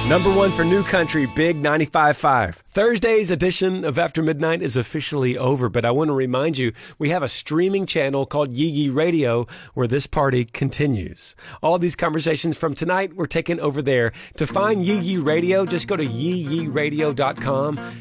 Number one for New Country, Big 95.5. Thursday's edition of After Midnight is officially over, but I want to remind you, we have a streaming channel called Yee Yee Radio where this party continues. All these conversations from tonight were taken over there. To find Yee Yee Radio, just go to yeeyeeradio.com.